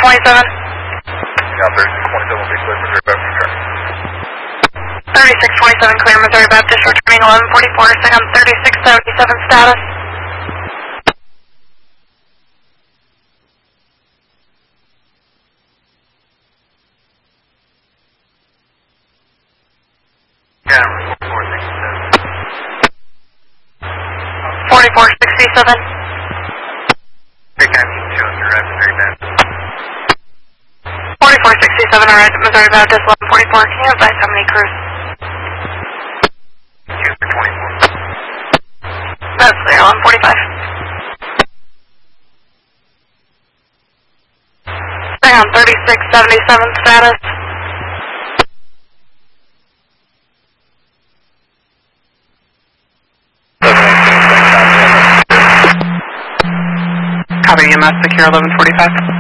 3627. Yeah, 3627 will be clear, Missouri Baptist here. 3627 clear, Missouri Baptist, returning 1144, staying on 3677 status. Yeah, 4467. 4467. Hey, can you show us your right, Missouri Baptist? 4467, alright, Missouri Baptist, 1144. Can you advise how many crews? 2 for 24. That's clear, 1145. Staying on 3677 status. Copy, EMS secure 1145.